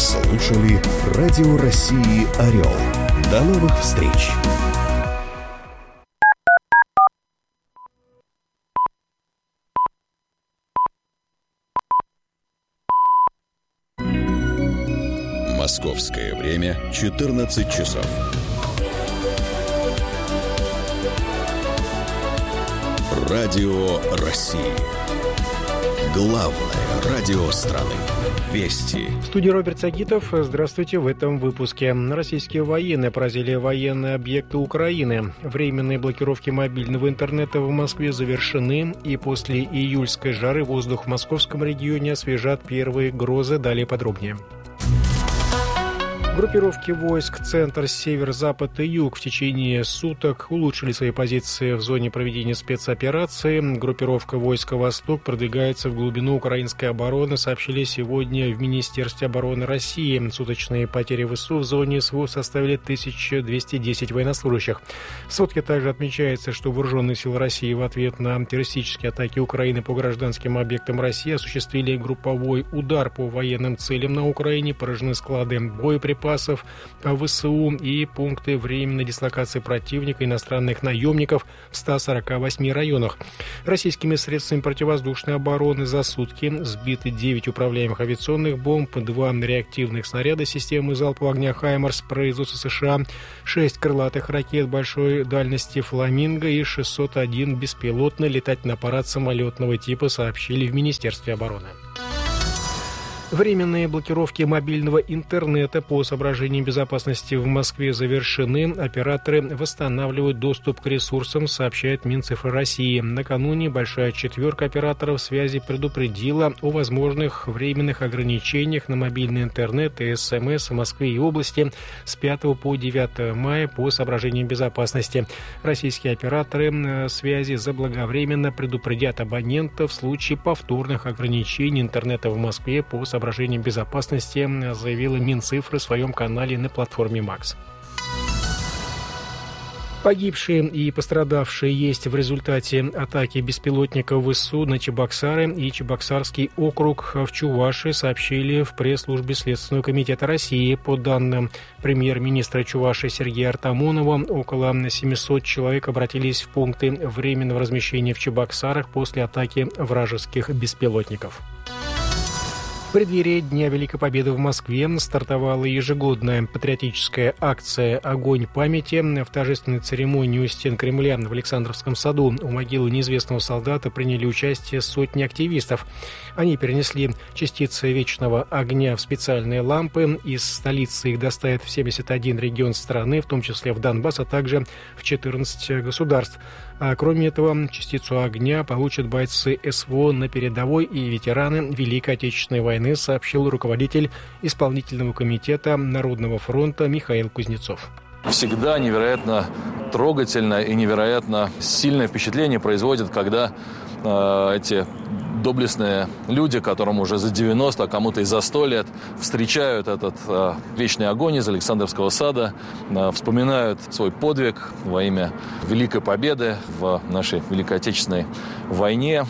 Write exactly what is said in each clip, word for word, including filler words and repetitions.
слушали Радио России «Орел». До новых встреч! Московское время четырнадцать часов. Радио России. Главное радио страны. Вести. В студии Роберт Сагитов. Здравствуйте. В этом выпуске. Российские военные поразили военные объекты Украины. Временные блокировки мобильного интернета в Москве завершены. И после июльской жары воздух в московском регионе освежат первые грозы. Далее подробнее. Группировки войск «Центр», «Север», «Запад» и «Юг» в течение суток улучшили свои позиции в зоне проведения спецоперации. Группировка войска «Восток» продвигается в глубину украинской обороны, сообщили сегодня в Министерстве обороны России. Суточные потери ВСУ в зоне СВО составили тысячу двести десять военнослужащих. В сводке также отмечается, что вооруженные силы России в ответ на террористические атаки Украины по гражданским объектам России осуществили групповой удар по военным целям на Украине, поражены склады боеприпасов, ВСУ и пункты временной дислокации противника иностранных наемников в ста сорока восьми районах. Российскими средствами противовоздушной обороны за сутки сбиты девять управляемых авиационных бомб, два реактивных снаряда системы залпового огня «Хаймарс» производства США, шесть крылатых ракет большой дальности «Фламинго» и шестьсот один беспилотный летательный аппарат самолетного типа, сообщили в Министерстве обороны. Временные блокировки мобильного интернета по соображениям безопасности в Москве завершены. Операторы восстанавливают доступ к ресурсам, сообщает Минцифры России. Накануне большая четверка операторов связи предупредила о возможных временных ограничениях на мобильный интернет и СМС в Москве и области с пятого по девятое мая по соображениям безопасности. Российские операторы связи заблаговременно предупредят абонентов в случае повторных ограничений интернета в Москве по соображениям соображениям безопасности, заявила Минцифры в своем канале на платформе Макс. Погибшие и пострадавшие есть в результате атаки беспилотников ВСУ на Чебоксары и Чебоксарский округ в Чувашии, сообщили в пресс-службе Следственного комитета России. По данным премьер-министра Чувашии Сергея Артамонова, около семисот человек обратились в пункты временного размещения в Чебоксарах после атаки вражеских беспилотников. В преддверии Дня Великой Победы в Москве стартовала ежегодная патриотическая акция «Огонь памяти». В торжественной церемонии у стен Кремля в Александровском саду у могилы неизвестного солдата приняли участие сотни активистов. Они перенесли частицы вечного огня в специальные лампы. Из столицы их доставят в семьдесят один регион страны, в том числе в Донбасс, а также в четырнадцать государств. А кроме этого, частицу огня получат бойцы СВО на передовой и ветераны Великой Отечественной войны, сообщил руководитель исполнительного комитета Народного фронта Михаил Кузнецов. Всегда невероятно трогательно и невероятно сильное впечатление производит, когда э, эти доблестные люди, которым уже за девяносто, а кому-то и за сто лет, встречают этот э, вечный огонь из Александровского сада, э, вспоминают свой подвиг во имя Великой Победы в нашей Великой Отечественной войне.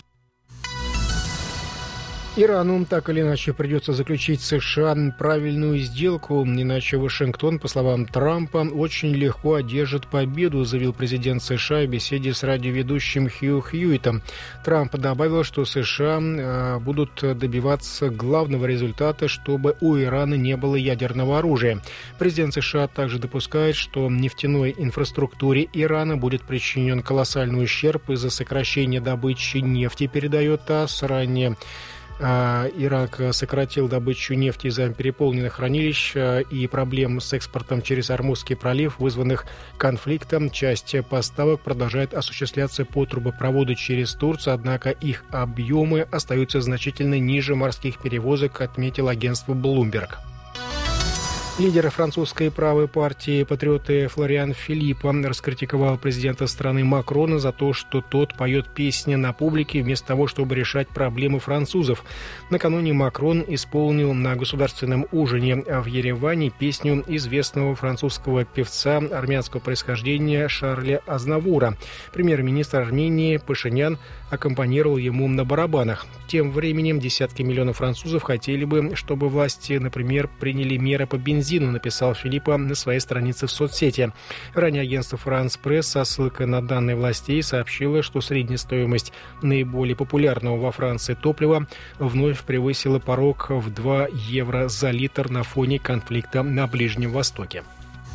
Ирану так или иначе придется заключить с США правильную сделку, иначе Вашингтон, по словам Трампа, очень легко одержит победу, заявил президент США в беседе с радиоведущим Хью Хьюитом. Трамп добавил, что США будут добиваться главного результата, чтобы у Ирана не было ядерного оружия. Президент США также допускает, что нефтяной инфраструктуре Ирана будет причинен колоссальный ущерб из-за сокращения добычи нефти, передает ТАСС. Ранее Ирак сократил добычу нефти из-за переполненных хранилищ и проблем с экспортом через Ормузский пролив, вызванных конфликтом. Часть поставок продолжает осуществляться по трубопроводу через Турцию, однако их объемы остаются значительно ниже морских перевозок, отметил агентство Bloomberg. Лидер французской правой партии «Патриоты» Флориан Филиппо раскритиковал президента страны Макрона за то, что тот поет песни на публике вместо того, чтобы решать проблемы французов. Накануне Макрон исполнил на государственном ужине в Ереване песню известного французского певца армянского происхождения Шарля Азнавура. Премьер-министр Армении Пашинян аккомпанировал ему на барабанах. Тем временем десятки миллионов французов хотели бы, чтобы власти, например, приняли меры по бензину, написал Филиппо на своей странице в соцсети. Ранее агентство «Франс Пресс» со ссылкой на данные властей сообщило, что средняя стоимость наиболее популярного во Франции топлива вновь превысила порог в два евро за литр на фоне конфликта на Ближнем Востоке.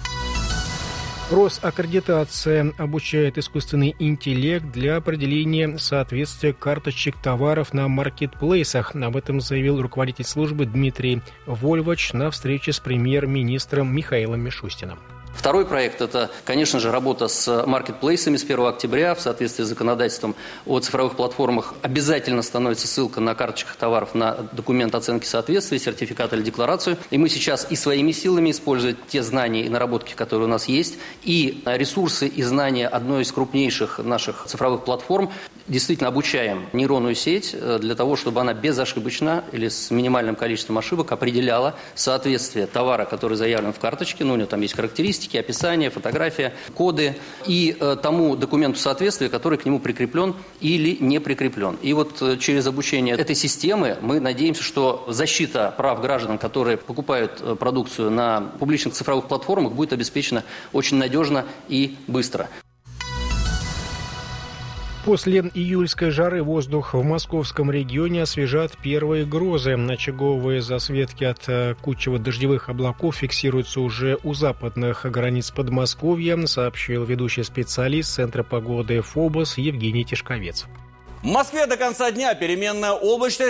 Росаккредитация обучает искусственный интеллект для определения соответствия карточек товаров на маркетплейсах. Об этом заявил руководитель службы Дмитрий Вольвач на встрече с премьер-министром Михаилом Мишустиным. Второй проект – это, конечно же, работа с маркетплейсами с первого октября в соответствии с законодательством о цифровых платформах. Обязательно становится ссылка на карточках товаров на документ оценки соответствия, сертификат или декларацию. И мы сейчас и своими силами, используя те знания и наработки, которые у нас есть, и ресурсы и знания одной из крупнейших наших цифровых платформ, действительно обучаем нейронную сеть для того, чтобы она безошибочно или с минимальным количеством ошибок определяла соответствие товара, который заявлен в карточке, ну, у него там есть характеристики, описание, фотография, коды и э, тому документу соответствия, который к нему прикреплен или не прикреплен. И вот э, через обучение этой системы мы надеемся, что защита прав граждан, которые покупают э, продукцию на публичных цифровых платформах, будет обеспечена очень надежно и быстро. После июльской жары воздух в московском регионе освежат первые грозы. Очаговые засветки от кучево-дождевых облаков фиксируются уже у западных границ Подмосковья, сообщил ведущий специалист Центра погоды ФОБОС Евгений Тишковец. В Москве до конца дня переменная облачность.